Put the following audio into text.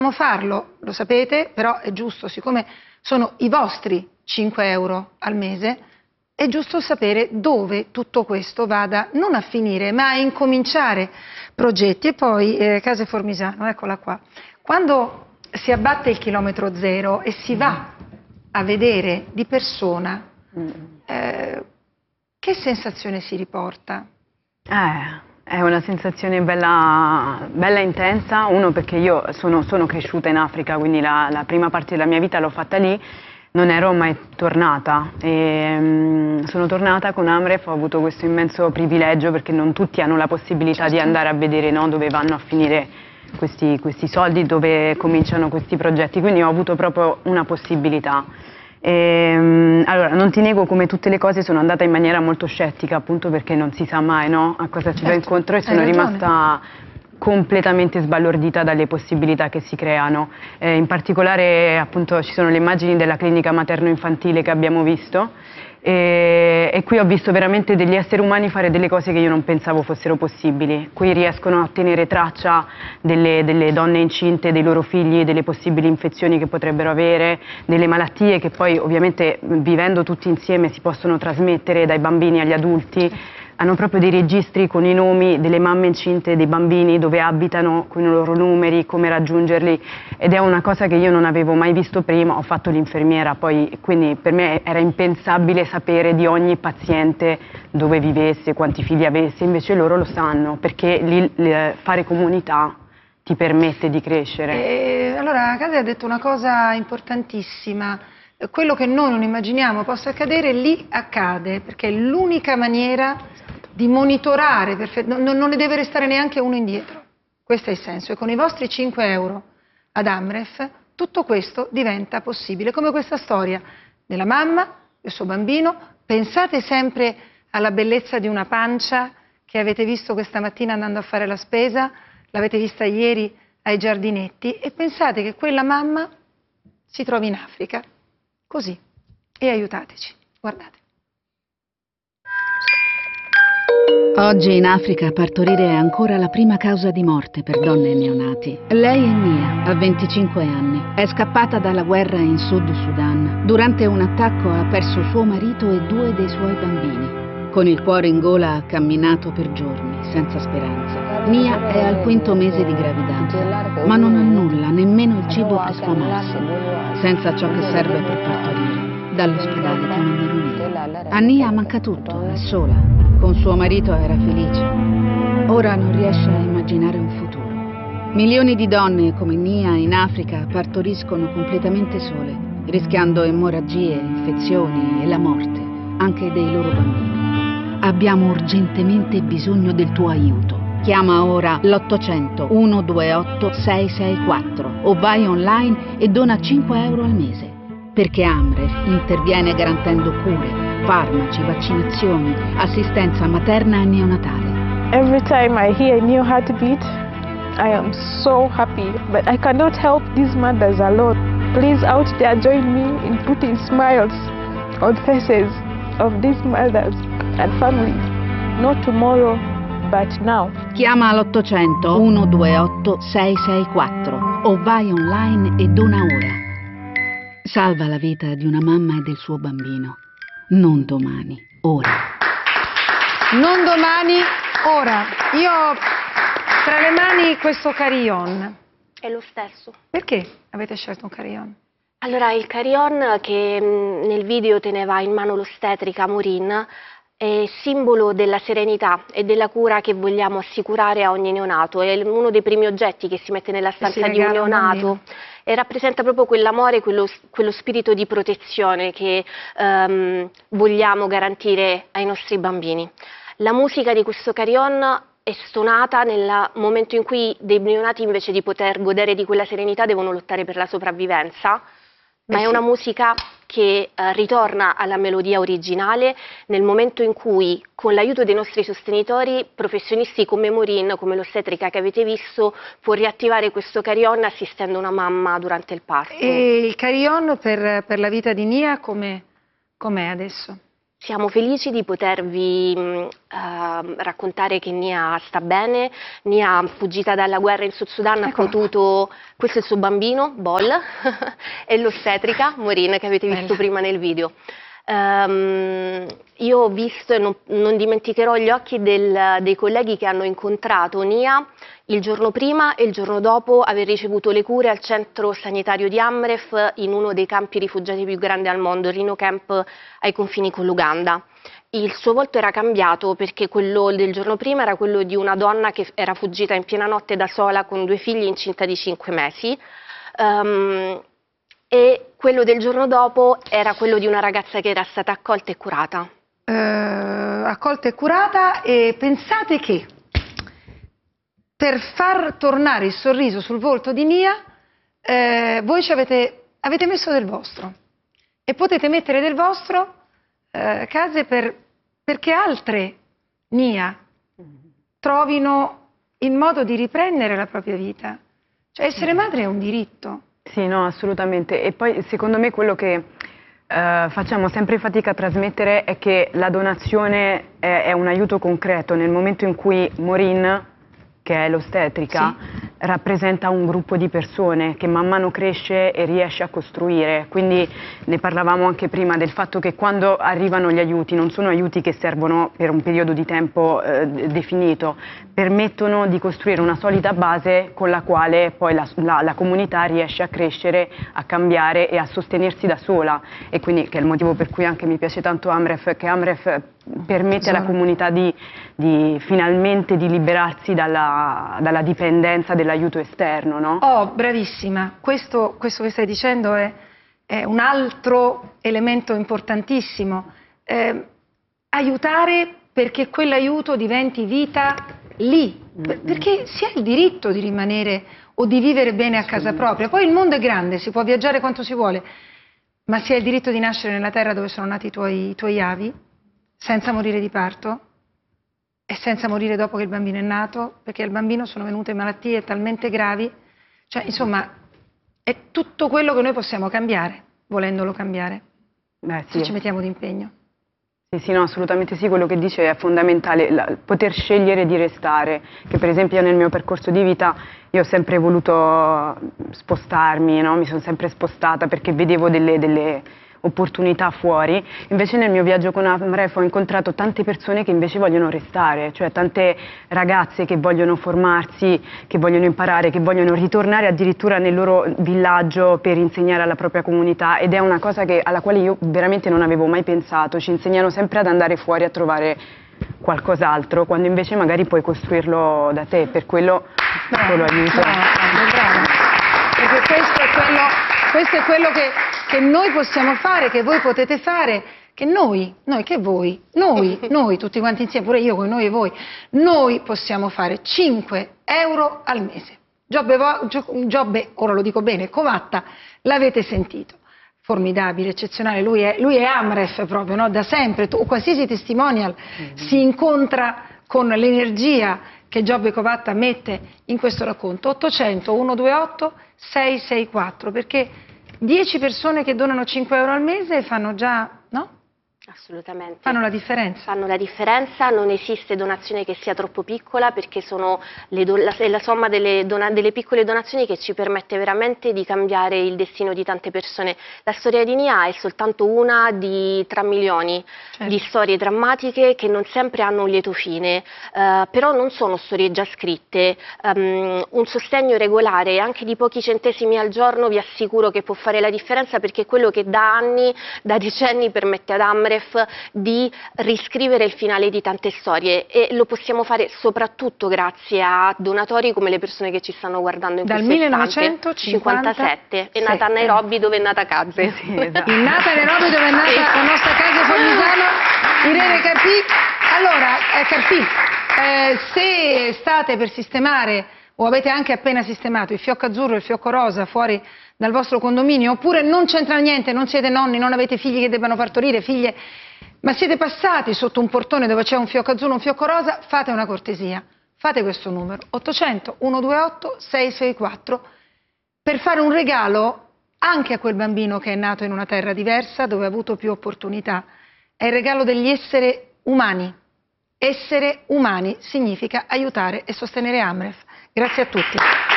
farlo, lo sapete, però è giusto, siccome sono i vostri 5 euro al mese, è giusto sapere dove tutto questo vada non a finire, ma a incominciare progetti. E poi, Case Formisano, eccola qua, quando si abbatte il chilometro zero e si va a vedere di persona, che sensazione si riporta? È una sensazione bella, bella intensa, uno perché io sono cresciuta in Africa, quindi la prima parte della mia vita l'ho fatta lì, non ero mai tornata e sono tornata con Amref, ho avuto questo immenso privilegio perché non tutti hanno la possibilità di andare a vedere, no, dove vanno a finire questi soldi, dove cominciano questi progetti, quindi ho avuto proprio una possibilità. Allora, non ti nego, come tutte le cose sono andata in maniera molto scettica, appunto perché non si sa mai, no, a cosa ci va incontro, e sono rimasta completamente sbalordita dalle possibilità che si creano. In particolare, appunto, ci sono le immagini della clinica materno-infantile che abbiamo visto e qui ho visto veramente degli esseri umani fare delle cose che io non pensavo fossero possibili. Qui riescono a tenere traccia delle donne incinte, dei loro figli, delle possibili infezioni che potrebbero avere, delle malattie che poi ovviamente vivendo tutti insieme si possono trasmettere dai bambini agli adulti. Hanno proprio dei registri con i nomi delle mamme incinte, dei bambini, dove abitano, con i loro numeri, come raggiungerli, ed è una cosa che io non avevo mai visto prima. Ho fatto l'infermiera, poi quindi per me era impensabile sapere di ogni paziente dove vivesse, quanti figli avesse, invece loro lo sanno, perché lì fare comunità ti permette di crescere. Allora, Case ha detto una cosa importantissima. Quello che noi non immaginiamo possa accadere, lì accade, perché è l'unica maniera di monitorare, non ne deve restare neanche uno indietro. Questo è il senso, e con i vostri 5 euro ad Amref tutto questo diventa possibile, come questa storia della mamma, del suo bambino. Pensate sempre alla bellezza di una pancia che avete visto questa mattina andando a fare la spesa, l'avete vista ieri ai giardinetti, e pensate che quella mamma si trovi in Africa, così, e aiutateci, guardate. Oggi in Africa partorire è ancora la prima causa di morte per donne e neonati. Lei è Nia, ha 25 anni. È scappata dalla guerra in Sud Sudan. Durante un attacco ha perso suo marito e 2 dei suoi bambini. Con il cuore in gola ha camminato per giorni, senza speranza. Nia è al 5º mese di gravidanza, ma non ha nulla, nemmeno il cibo per sfamarsi. Senza ciò che serve per partorire, dall'ospedale chiamano Nia. A Nia manca tutto, è sola. Con suo marito era felice. Ora non riesce a immaginare un futuro. Milioni di donne come Nia in Africa partoriscono completamente sole, rischiando emorragie, infezioni e la morte, anche dei loro bambini. Abbiamo urgentemente bisogno del tuo aiuto. Chiama ora l'800 128 664 o vai online e dona 5 euro al mese. Perché Amref interviene garantendo cure, farmaci, vaccinazioni, assistenza materna e neonatale. Every time I hear a new heartbeat, I am so happy, but I cannot help these mothers alone. Please out there join me in putting smiles on faces of these mothers and families. Not tomorrow, but now. Chiama all'800 128 664 o vai online e dona ora. Salva la vita di una mamma e del suo bambino. Non domani, ora. Non domani, ora. Io ho tra le mani questo carillon. È lo stesso. Perché avete scelto un carillon? Allora, il carillon che nel video teneva in mano l'ostetrica Maureen è simbolo della serenità e della cura che vogliamo assicurare a ogni neonato. È uno dei primi oggetti che si mette nella stanza di un neonato e rappresenta proprio quell'amore, quello spirito di protezione che vogliamo garantire ai nostri bambini. La musica di questo carillon è stonata nel momento in cui dei neonati, invece di poter godere di quella serenità, devono lottare per la sopravvivenza, ma è una musica che ritorna alla melodia originale nel momento in cui, con l'aiuto dei nostri sostenitori, professionisti come Maureen, come l'ostetrica che avete visto, può riattivare questo carillon assistendo una mamma durante il parto. E il carillon per la vita di Nia com'è adesso? Siamo felici di potervi raccontare che Nia sta bene. Nia, fuggita dalla guerra in Sud Sudan, ha potuto... Questo è il suo bambino, Bol, e l'ostetrica, Maureen, che avete visto prima nel video. Io ho visto e non dimenticherò gli occhi dei colleghi che hanno incontrato Nia il giorno prima e il giorno dopo aver ricevuto le cure al centro sanitario di Amref, in uno dei campi rifugiati più grandi al mondo, il Rhino Camp ai confini con l'Uganda. Il suo volto era cambiato perché quello del giorno prima era quello di una donna che era fuggita in piena notte da sola con 2 figli, incinta di 5 mesi. E quello del giorno dopo era quello di una ragazza che era stata accolta e curata. Accolta e curata, e pensate che per far tornare il sorriso sul volto di Nia, voi avete messo del vostro e potete mettere del vostro, case, perché altre Nia trovino il modo di riprendere la propria vita. Cioè essere madre è un diritto. Sì, no, assolutamente. E poi secondo me quello che facciamo sempre fatica a trasmettere è che la donazione è un aiuto concreto nel momento in cui Maureen, che è l'ostetrica, rappresenta un gruppo di persone che man mano cresce e riesce a costruire. Quindi ne parlavamo anche prima del fatto che quando arrivano gli aiuti non sono aiuti che servono per un periodo di tempo definito, permettono di costruire una solida base con la quale poi la comunità riesce a crescere, a cambiare e a sostenersi da sola. E quindi che è il motivo per cui anche mi piace tanto Amref, che Amref permette alla comunità di finalmente di liberarsi dalla dipendenza dell'aiuto esterno, no? Oh, bravissima, questo che stai dicendo è un altro elemento importantissimo, aiutare perché quell'aiuto diventi vita lì, perché si ha il diritto di rimanere o di vivere bene a casa propria. Poi il mondo è grande, si può viaggiare quanto si vuole, ma si ha il diritto di nascere nella terra dove sono nati i tuoi avi, senza morire di parto e senza morire dopo che il bambino è nato, perché al bambino sono venute malattie talmente gravi. Cioè, insomma, è tutto quello che noi possiamo cambiare, volendolo cambiare, se ci mettiamo d'impegno. Sì, no, assolutamente sì, quello che dice è fondamentale, poter scegliere di restare, che per esempio nel mio percorso di vita io ho sempre voluto spostarmi, no? Mi sono sempre spostata perché vedevo delle opportunità fuori. Invece nel mio viaggio con Amref ho incontrato tante persone che invece vogliono restare, cioè tante ragazze che vogliono formarsi, che vogliono imparare, che vogliono ritornare addirittura nel loro villaggio per insegnare alla propria comunità, ed è una cosa alla quale io veramente non avevo mai pensato. Ci insegnano sempre ad andare fuori a trovare qualcos'altro, quando invece magari puoi costruirlo da te, per quello lo aiuto. Brava. Perché questo è quello che noi possiamo fare, che voi potete fare, che noi tutti quanti insieme, pure io con noi e voi, noi possiamo fare 5 euro al mese. Giobbe, ora lo dico bene, Covatta, l'avete sentito. Formidabile, eccezionale, lui è Amref proprio, no? Da sempre, qualsiasi testimonial si incontra con l'energia che Giobbe Covatta mette in questo racconto. 800 128 664, perché 10 persone che donano 5 euro al mese fanno già, no? Assolutamente. Fanno la differenza. Fanno la differenza, non esiste donazione che sia troppo piccola, perché sono la somma delle piccole donazioni che ci permette veramente di cambiare il destino di tante persone. La storia di Nia è soltanto una di 3 milioni di storie drammatiche che non sempre hanno un lieto fine, però non sono storie già scritte. Un sostegno regolare, anche di pochi centesimi al giorno, vi assicuro che può fare la differenza, perché è quello che da anni, da decenni permette ad Amref di riscrivere il finale di tante storie, e lo possiamo fare soprattutto grazie a donatori come le persone che ci stanno guardando in dal questo 1957 è nata a Nairobi, dove è nata Kaze. Sì, esatto. È nata a Nairobi, dove è nata la nostra casa fogliesana, Irene Carpì. Allora, Carpì, se state per sistemare o avete anche appena sistemato il fiocco azzurro e il fiocco rosa fuori dal vostro condominio, oppure non c'entra niente, non siete nonni, non avete figli che debbano partorire, figlie, ma siete passati sotto un portone dove c'è un fiocco azzurro, un fiocco rosa, fate una cortesia, fate questo numero, 800 128 664, per fare un regalo anche a quel bambino che è nato in una terra diversa, dove ha avuto più opportunità. è il regalo degli esseri umani. Essere umani significa aiutare e sostenere Amref. Grazie a tutti.